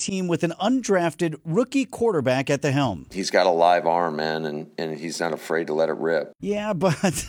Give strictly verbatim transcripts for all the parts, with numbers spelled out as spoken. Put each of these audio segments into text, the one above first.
team with an undrafted rookie quarterback at the helm. He's got a live arm, man, and, and he's not afraid to let it rip. Yeah, but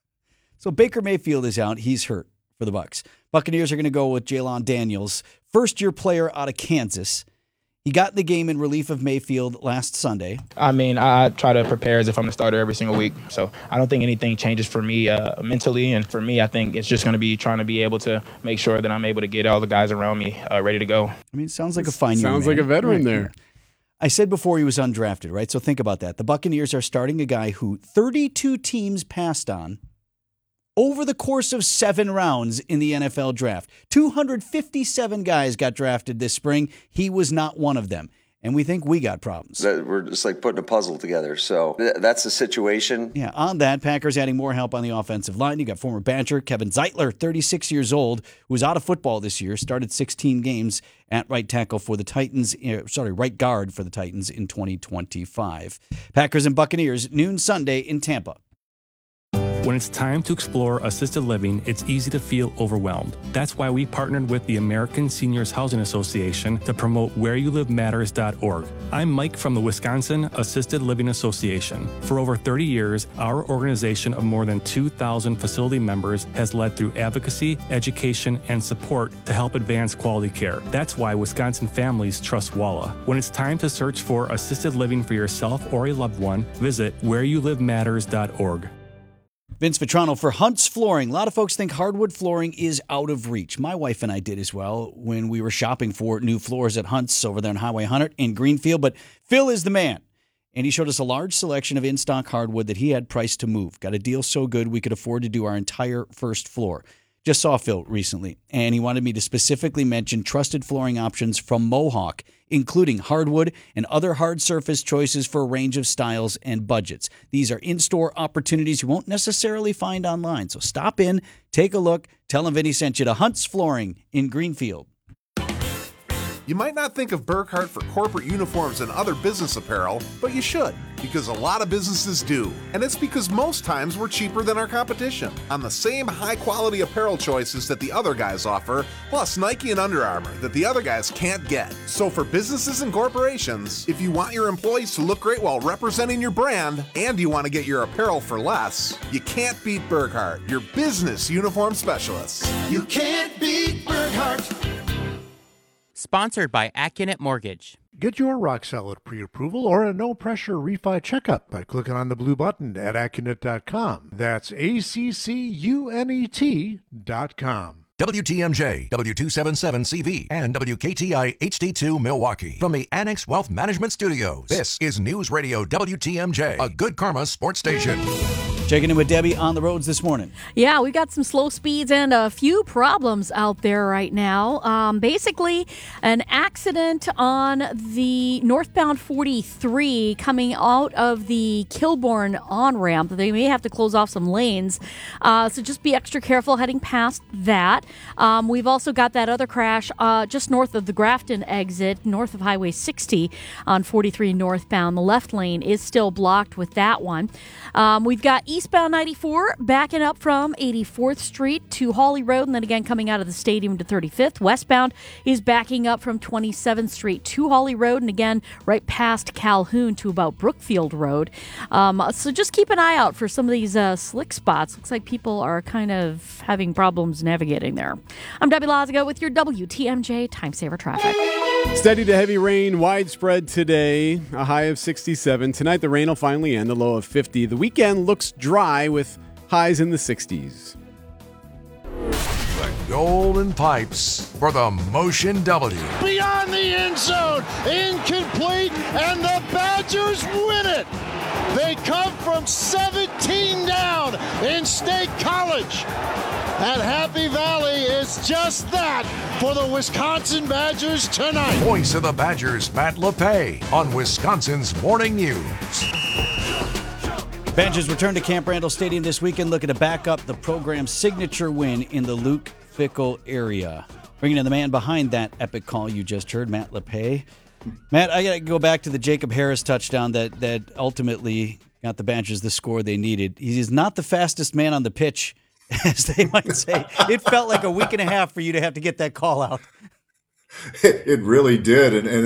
so Baker Mayfield is out. He's hurt for the Bucs. Buccaneers are going to go with Jalon Daniels, first-year player out of Kansas. He got in the game in relief of Mayfield last Sunday. I mean, I try to prepare as if I'm the starter every single week. So I don't think anything changes for me uh, mentally. And for me, I think it's just going to be trying to be able to make sure that I'm able to get all the guys around me uh, ready to go. I mean, it sounds like a fine young Sounds man. like a veteran Right. there. I said before he was undrafted, right? So think about that. The Buccaneers are starting a guy who thirty-two teams passed on over the course of seven rounds in the N F L draft. two hundred fifty-seven guys got drafted this spring. He was not one of them. And we think we got problems. That we're just like putting a puzzle together. So th- that's the situation. Yeah, on that, Packers adding more help on the offensive line. You got former Badger Kevin Zeitler, thirty-six years old, who was out of football this year, started sixteen games at right tackle for the Titans, uh, sorry, right guard for the Titans in twenty twenty-five. Packers and Buccaneers, noon Sunday in Tampa. When it's time to explore assisted living, it's easy to feel overwhelmed. That's why we partnered with the American Seniors Housing Association to promote where you live matters dot org. I'm Mike from the Wisconsin Assisted Living Association. For over thirty years, our organization of more than two thousand facility members has led through advocacy, education, and support to help advance quality care. That's why Wisconsin families trust WALA. When it's time to search for assisted living for yourself or a loved one, visit where you live matters dot org. Vince Vitrano for Hunt's Flooring. A lot of folks think hardwood flooring is out of reach. My wife and I did as well when we were shopping for new floors at Hunt's over there on Highway one hundred in Greenfield. But Phil is the man, and he showed us a large selection of in-stock hardwood that he had priced to move. Got a deal so good we could afford to do our entire first floor. Just saw Phil recently, and he wanted me to specifically mention trusted flooring options from Mohawk, including hardwood and other hard surface choices for a range of styles and budgets. These are in-store opportunities you won't necessarily find online. So stop in, take a look, tell him Vinny sent you to Hunt's Flooring in Greenfield. You might not think of Burkhart for corporate uniforms and other business apparel, but you should, because a lot of businesses do. And it's because most times we're cheaper than our competition on the same high-quality apparel choices that the other guys offer, plus Nike and Under Armour that the other guys can't get. So for businesses and corporations, if you want your employees to look great while representing your brand, and you want to get your apparel for less, you can't beat Burkhart, your business uniform specialists. You can't beat Burkhart. Sponsored by Accunet Mortgage. Get your rock solid pre-approval or a no-pressure refi checkup by clicking on the blue button at Accunet dot com. That's A C C U N E T dot com. W T M J, W two seventy-seven C V, and W K T I H D two Milwaukee. From the Annex Wealth Management Studios, this is News Radio W T M J, a Good Karma sports station. Checking in with Debbie on the roads this morning. Yeah, we got some slow speeds and a few problems out there right now. Um, basically, an accident on the northbound forty-three coming out of the Kilbourne on-ramp. They may have to close off some lanes, uh, so just be extra careful heading past that. Um, we've also got that other crash uh, just north of the Grafton exit, north of Highway sixty on forty-three northbound. The left lane is still blocked with that one. Um, we've got eastbound ninety-four backing up from eighty-fourth Street to Hawley Road, and then again coming out of the stadium to thirty-fifth. Westbound is backing up from twenty-seventh Street to Hawley Road, and again right past Calhoun to about Brookfield Road. Um, so just keep an eye out for some of these uh, slick spots. Looks like people are kind of having problems navigating there. I'm Debbie Lazago with your W T M J Time Saver Traffic. Steady to heavy rain widespread today, a high of sixty-seven. Tonight the rain will finally end, a low of fifty. The weekend looks dry with highs in the sixties. The Golden Pipes for the Motion W. Beyond the end zone, incomplete, and the Badgers win it. They come from seventeen down in State College. And Happy Valley is just that for the Wisconsin Badgers tonight. Voice of the Badgers, Matt LePay on Wisconsin's Morning News. Badgers return to Camp Randall Stadium this weekend, looking to back up the program's signature win in the Luke Fickell area. Bringing in the man behind that epic call you just heard, Matt LePay. Matt, I got to go back to the Jacob Harris touchdown that that ultimately got the Badgers the score they needed. He's not the fastest man on the pitch, as they might say. It felt like a week and a half for you to have to get that call out. It really did, and, and